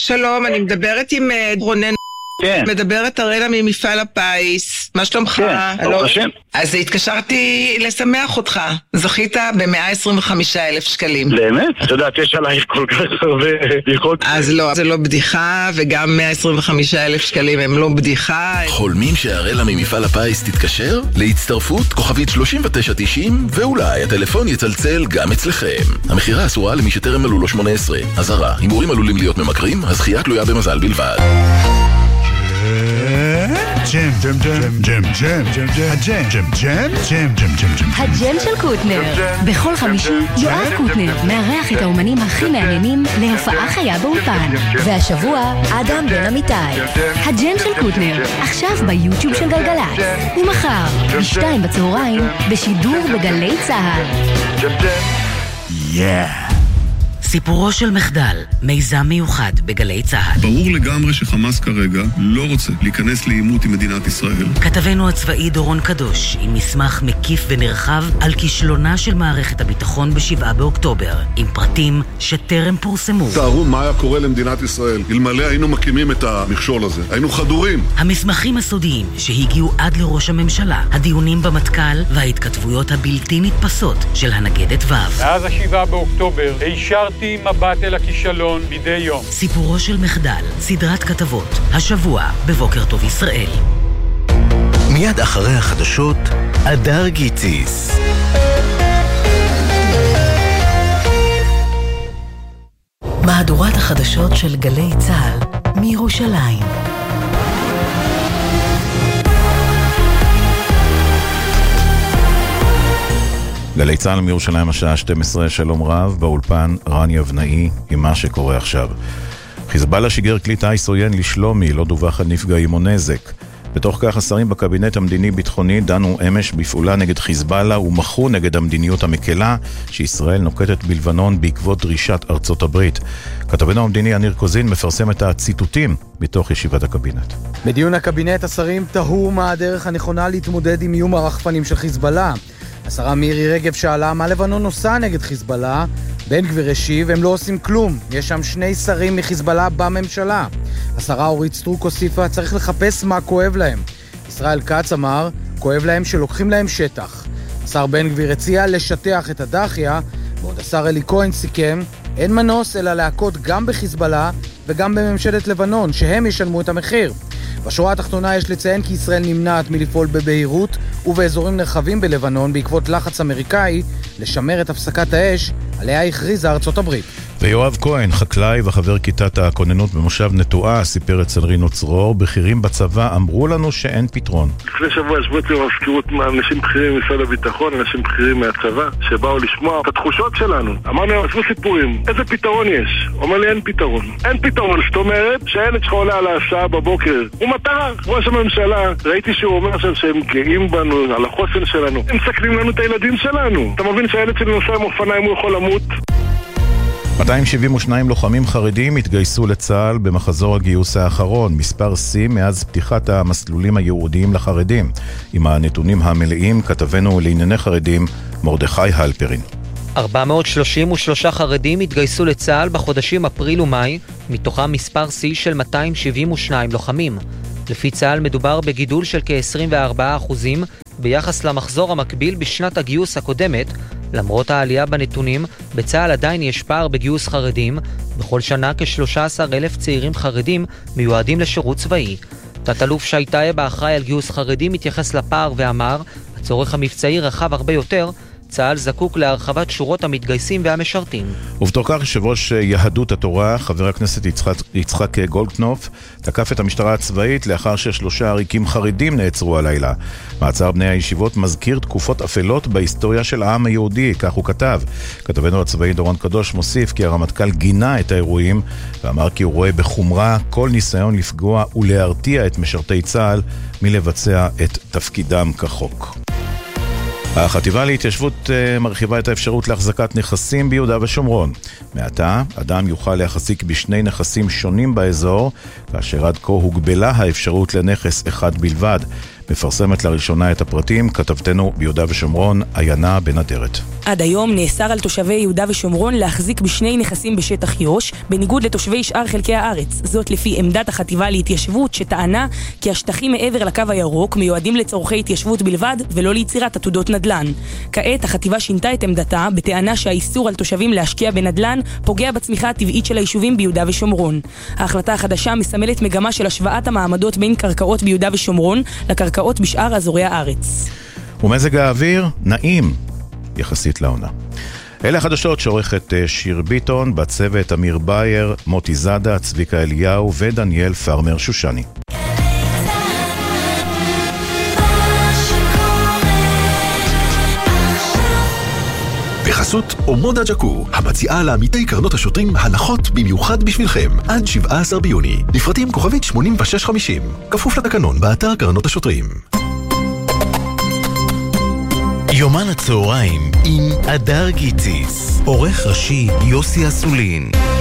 שלום, אני מדברת עם רונן. כן. מדברת ארנה ממפעל הפיס. מה שלומך? כן, ברוך השם. אז התקשרתי לשמח אותך. זכית ב-125,000 שקלים. באמת? את יודעת, יש עלייך כל כך הרבה בדיחות. אז לא, זה לא בדיחה, וגם 125,000 שקלים הם לא בדיחה. חולמים שהארנה ממפעל הפיס תתקשר? להצטרפות כוכבית 3990, ואולי הטלפון יצלצל גם אצלכם. המחירה אסורה למי שטרם מלאו לו 18. אזהרה, הימורים עלולים להיות ממכרים, הזכייה תלויה במזל בלבד. הג'ם של קוטנר. בכל חמישי יואב קוטנר מארח את האומנים הכי מעניינים להופעה חיה באולפן. והשבוע אדם בן אמיתי. הג'ם של קוטנר עכשיו ביוטיוב של גלגלצ, ומחר ב-14:00 בשידור בגלי צהל. סיפורו של מחדל, מיזם מיוחד בגלי צהל. ברור לגמרי שחמאס כרגע לא רוצה להיכנס לעימות עם מדינת ישראל. כתבנו הצבאי דורון קדוש עם מסמך מקיף ונרחב על כישלונה של מערכת הביטחון ב7 באוקטובר, עם פרטים שטרם פורסמו. תארו מה היה קורה למדינת ישראל אלמלא היינו מקימים את המכשול הזה. היינו חדורים. המסמכים הסודיים שהגיעו עד לראש הממשלה, הדיונים במטכ"ל וההתכתבויות הבלתי נתפסות של הנגדת ו'. מאז 7 באוקטובר הישרתי מבט אל הכישלון מדי יום. סיפורו של מחדל, סדרת כתבות, השבוע בבוקר טוב ישראל. מיד אחרי החדשות, אדר גיציס. מהדורת החדשות של גלי צהל מירושלים. גלי צהל מירושלים השעה 12, שלום רב, באולפן רן יבנאי עם מה שקורה עכשיו. חיזבאללה שיגר כלי טיס עוין לשלומי, לא דווח על נפגעים או נזק. בתוך כך השרים בקבינט המדיני-ביטחוני דנו אמש בפעולה נגד חיזבאללה ומחו נגד המדיניות המקלה שישראל נוקטת בלבנון בעקבות דרישת ארצות הברית. כתבנו המדיני יניר קוזין מפרסם את הציטוטים בתוך ישיבת הקבינט. בדיון הקבינט השרים תהו מה הדרך הנכונה להתמודד עם איום הרחפנים של חיזבאללה. השרה מירי רגב שאלה מה לבנון עושה נגד חיזבאללה. בן גביר השיב, הם לא עושים כלום, יש שם 2 שרים מחיזבאללה בממשלה. השרה אורית סטרוק הוסיפה, צריך לחפש מה כואב להם. ישראל כץ אמר, כואב להם שלוקחים להם שטח. השר בן גביר הציע לשטח את הדחיה, ועוד השר אלי כהן סיכם, אין מנוס אלא להכות גם בחיזבאללה וגם בממשלת לבנון, שהם ישלמו את המחיר. בשורה התחתונה יש לציין כי ישראל נמנעת מלפעול בבהירות ובאזורים נרחבים בלבנון בעקבות לחץ אמריקאי לשמר את הפסקת האש עליה הכריזה ארצות הברית. ויואב כהן, חקלאי וחבר כיתת הכוננות במושב נטועה, סיפר אצל רינו צרור, בכירים בצבא אמרו לנו שאין פתרון. לפני שבוע ישבו אצלי במזכירות אנשים בכירים ממשרד הביטחון, אנשים בכירים מהצבא, שבאו לשמוע את התחושות שלנו. אמרנו, עשו סיפורים, איזה פתרון יש? אומר לי, אין פתרון. אין פתרון, זאת אומרת שהילד שלך עולה על ההסעה בבוקר. הוא מטרה, ראש הממשלה, ראיתי שהוא אומר שהם גאים בנו, על החוסן שלנו. הם מסכנים לנו את הילדים שלנו. אתה מבין שהילד שלי נוסע עם אופניים, הוא יכול למות? 272 לוחמים חרדים התגייסו לצה"ל במחזור הגיוס האחרון, מספר שיא מאז פתיחת המסלולים הייעודיים לחרדים. עם הנתונים המלאים כתבנו לענייני חרדים מרדכי הלפרין. 433 חרדים התגייסו לצה"ל בחודשים אפריל ומאי, מתוכם מספר שיא של 272 לוחמים. לפי צה"ל מדובר בגידול של כ-24% ביחס למחזור המקביל בשנת הגיוס הקודמת. למרות העלייה בנתונים, בצה"ל עדיין יש פער בגיוס חרדים. בכל שנה כ-13,000 צעירים חרדים מיועדים לשירות צבאי. תת-אלוף שי טייב, האחראי על גיוס חרדים, התייחס לפער ואמר, הצורך המבצעי רחב הרבה יותר, צה"ל זקוק להרחבת שורות המתגייסים והמשרתים. ובתוך כך יושב ראש יהדות התורה, חבר הכנסת יצחק גולדקנופ, תקף את המשטרה הצבאית לאחר ש3 עריקים חרדים נעצרו הלילה. מעצר בני הישיבות מזכיר תקופות אפלות בהיסטוריה של העם היהודי, כך הוא כתב. כתבנו הצבאי דורון קדוש מוסיף כי הרמטכ"ל גינה את האירועים ואמר כי הוא רואה בחומרה כל ניסיון לפגוע ולהרתיע את משרתי צה"ל מלבצע את תפקידם כחוק. החטיבה להתיישבות מרחיבה את האפשרות להחזקת נכסים ביהודה ושומרון. מעתה, אדם יוכל להחזיק בשני נכסים שונים באזור, כאשר עד כה הוגבלה האפשרות לנכס אחד בלבד. מפרסמת לראשונה את הפרטים כתבתנו ביהודה ושומרון, עיינה בן אדרת. עד היום נאסר על תושבי יהודה ושומרון להחזיק בשני נכסים בשטח יו"ש, בניגוד לתושבי שאר חלקי הארץ. זאת לפי עמדת החטיבה להתיישבות, שטענה כי השטחים מעבר לקו הירוק מיועדים לצורכי התיישבות בלבד ולא ליצירת עתודות נדל"ן. כעת החטיבה שינתה את עמדתה בטענה שהאיסור על תושבים להשקיע בנדל"ן פוגע בצמיחה הטבעית של היישובים ביהודה ושומרון. ההחלטה החדשה מסמלת מגמה של השוואת המעמדות בין קרקעות ביהודה ושומרון לקרקעות בשאר אזורי הארץ. ומזג האוויר נעים יחסית לעונה. אלה החדשות שעורכת שיר ביטון, בצוות אמיר בייר, מוטי זדה, צביקה אליהו ודניאל פרמר שושני. בחסות אומודה ג'קו, המציעה לעמיתי קרנות השוטרים הנחות במיוחד בשבילכם, עד 17 ביוני. לפרטים כוכבית 8650, כפוף לתקנון באתר קרנות השוטרים. יומן הצהריים עם אדר גיציס, עורך ראשי יוסי אסולין.